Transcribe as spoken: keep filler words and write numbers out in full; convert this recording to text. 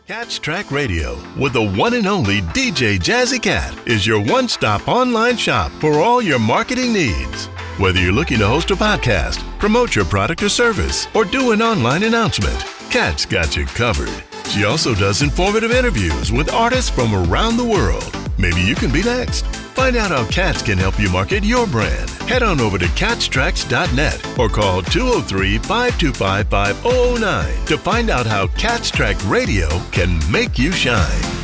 Cats Track Radio with the one and only D J Jazzy Cat is your one-stop online shop for all your marketing needs. Whether you're looking to host a podcast, promote your product or service, or do an online announcement, Cat's got you covered. She also does informative interviews with artists from around the world. Maybe you can be next. Find out how Cats can help you market your brand. Head on over to cats tracks dot net or call two oh three, five two five, five oh oh nine to find out how Cats Track Radio can make you shine.